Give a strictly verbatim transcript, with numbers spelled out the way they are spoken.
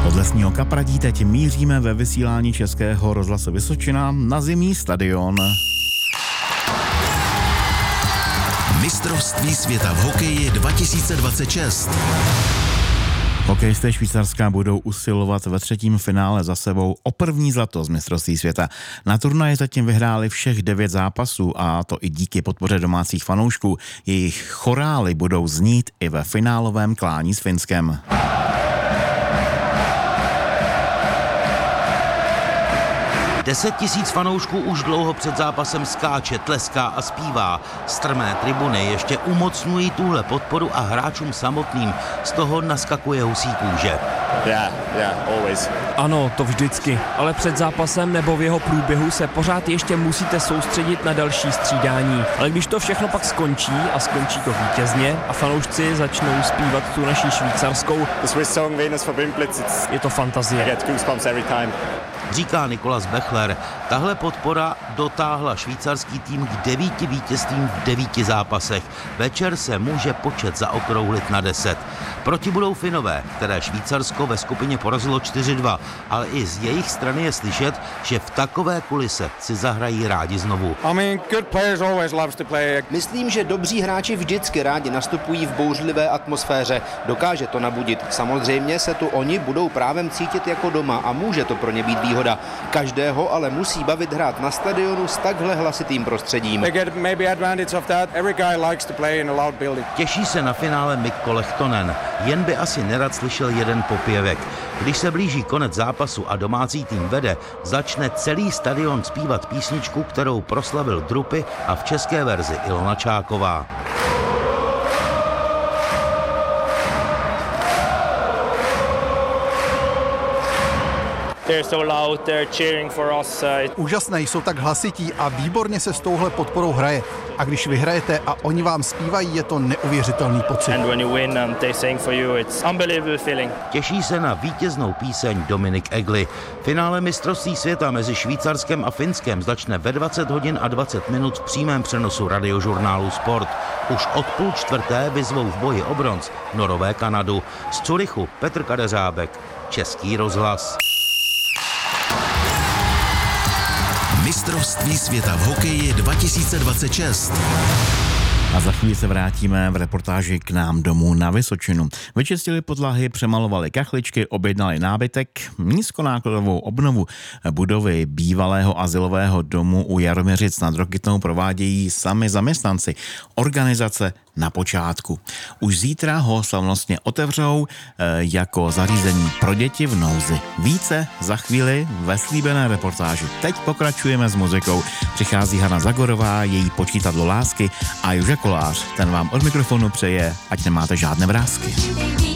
Od Lesního Kapradí teď míříme ve vysílání Českého rozhlasu Vysočina na zimní stadion. Mistrovství světa v hokeji dva tisíce dvacet šest. Hokejisté Švýcarska budou usilovat ve třetím finále za sebou o první zlato z mistrovství světa. Na turnaji zatím vyhráli všech devět zápasů, a to i díky podpoře domácích fanoušků. Jejich chorály budou znít i ve finálovém klání s Finskem. Deset tisíc fanoušků už dlouho před zápasem skáče, tleská a zpívá. Strmé tribuny ještě umocňují tuhle podporu a hráčům samotným z toho naskakuje husí kůže. Yeah, yeah, always. Ano, to vždycky, ale před zápasem nebo v jeho průběhu se pořád ještě musíte soustředit na další střídání. Ale když to všechno pak skončí a skončí to vítězně a fanoušci začnou zpívat tu naší švýcarskou, The Swiss song Venus Verbümplitz, je to fantazie. I get goosebumps every time. Říká Nikolas Bechler. Tahle podpora dotáhla švýcarský tým k devíti vítězstvím v devíti zápasech. Večer se může počet zaokrouhlit na deset. Proti budou Finové, které Švýcarsko ve skupině porazilo čtyři dva, ale i z jejich strany je slyšet, že v takové kulise si zahrají rádi znovu. I mean, good players always loves to play. Myslím, že dobří hráči vždycky rádi nastupují v bouřlivé atmosféře. Dokáže to nabudit. Samozřejmě se tu oni budou právem cítit jako doma a může to pro ně být výhoda. Každého ale musí bavit hrát na stadionu s takhle hlasitým prostředím. They get maybe advantage of that. Every guy likes to play in a loud building. Těší se na finále Mikko Lehtonen. Jen by asi nerad slyšel jeden popěvek. Když se blíží konec zápasu a domácí tým vede, začne celý stadion zpívat písničku, kterou proslavil Drupy a v české verzi Ilona Čáková. They're so loud, they're cheering for us. Úžasné, jsou tak hlasití a výborně se s touhle podporou hraje. A když vyhrajete a oni vám zpívají, je to neuvěřitelný pocit. And when you win and they sing for you, it's unbelievable feeling. Těší se na vítěznou píseň Dominik Egli. Finále mistrovství světa mezi Švýcarskem a Finskem začne ve dvacet hodin a dvacet minut v přímém přenosu radiožurnálu Sport. Už od půl čtvrté vyzvou v boji o bronz Norové Kanadu. Z Curychu Petr Kadeřábek, Český rozhlas. Mistrovství světa v hokeji dva tisíce dvacet šest. A za chvíli se vrátíme v reportáži k nám domů na Vysočinu. Vyčistili podlahy, přemalovali kachličky, objednali nábytek, nízkonákladovou obnovu budovy bývalého azylového domu u Jaroměřic nad Rokytnou provádějí sami zaměstnanci. Organizace na počátku. Už zítra ho slavnostně otevřou jako zařízení pro děti v nouzi. Více za chvíli ve slíbené reportáži. Teď pokračujeme s muzikou. Přichází Hana Zagorová, její Počítadlo lásky a Joža Kolář. Ten vám od mikrofonu přeje, ať nemáte žádné vrásky.